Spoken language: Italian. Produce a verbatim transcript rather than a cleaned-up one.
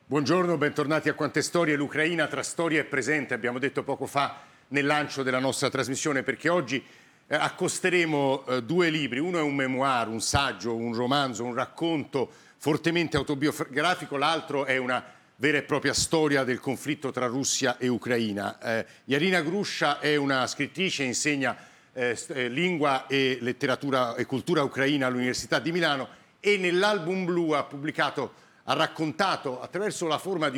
Buongiorno, bentornati a Quante Storie, l'Ucraina tra storia e presente, abbiamo detto poco fa nel lancio della nostra trasmissione, perché oggi eh, accosteremo eh, due libri. Uno è un memoir, un saggio, un romanzo, un racconto fortemente autobiografico, l'altro è una vera e propria storia del conflitto tra Russia e Ucraina. Eh, Jarina Grusha è una scrittrice, insegna eh, eh, lingua e letteratura e cultura ucraina all'Università di Milano e nell'Album Blu ha pubblicato ha raccontato attraverso la forma di